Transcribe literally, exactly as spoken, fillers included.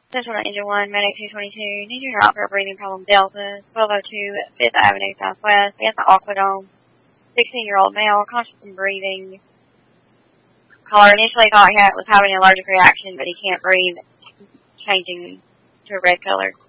Central Engine one, Medic two twenty-two, need you to route for a breathing problem Delta, twelve oh two fifth Avenue Southwest, against the Aquadome, sixteen-year-old male, conscious and breathing. Caller initially thought he was having an allergic reaction, but he can't breathe, changing to a red color.